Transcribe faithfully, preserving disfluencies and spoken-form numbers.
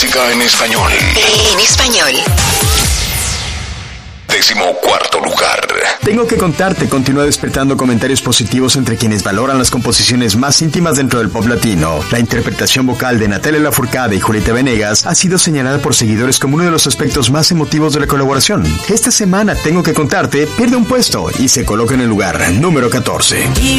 música en español. En español. Décimo cuarto lugar. Tengo que contarte, continúa despertando comentarios positivos entre quienes valoran las composiciones más íntimas dentro del pop latino. La interpretación vocal de Natalia Lafourcade y Julieta Venegas ha sido señalada por seguidores como uno de los aspectos más emotivos de la colaboración. Esta semana, Tengo que contarte, pierde un puesto y se coloca en el lugar número catorce.